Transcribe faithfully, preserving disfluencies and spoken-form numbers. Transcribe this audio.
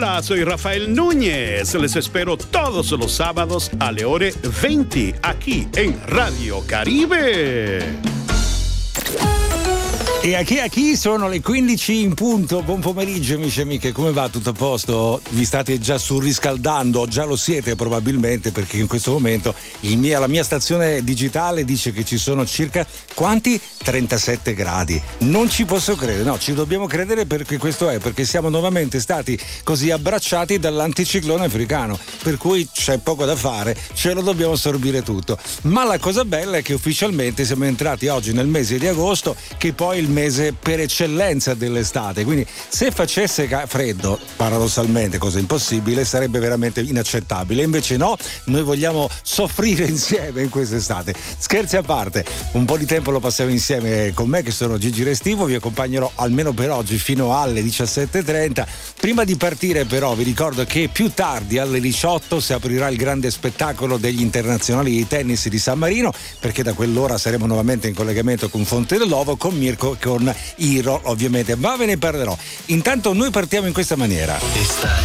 Hola, soy Rafael Núñez. Les espero todos los sábados a le ore venti aquí en Radio Caribe. E a chi a chi sono le quindici in punto. Buon pomeriggio amici e amiche, come va? Tutto a posto? Vi state già surriscaldando? Già lo siete probabilmente, perché in questo momento il mia, la mia stazione digitale dice che ci sono circa quanti? trentasette gradi. Non ci posso credere, no, ci dobbiamo credere, perché questo è, perché siamo nuovamente stati così abbracciati dall'anticiclone africano, per cui c'è poco da fare, ce lo dobbiamo assorbire tutto. Ma la cosa bella è che ufficialmente siamo entrati oggi nel mese di agosto, che poi è il mese per eccellenza dell'estate, quindi se facesse ca- freddo, paradossalmente, cosa impossibile, sarebbe veramente inaccettabile. Invece no, noi vogliamo soffrire insieme in quest'estate. Scherzi a parte, un po' di tempo lo passiamo insieme con me, che sono Gigi Restivo, vi accompagnerò almeno per oggi fino alle diciassette e trenta. Prima di partire però vi ricordo che più tardi alle diciotto si aprirà il grande spettacolo degli internazionali di tennis di San Marino, perché da quell'ora saremo nuovamente in collegamento con Fonte dell'Ovo, con Mirko, con Iro ovviamente, ma ve ne parlerò. Intanto noi partiamo in questa maniera.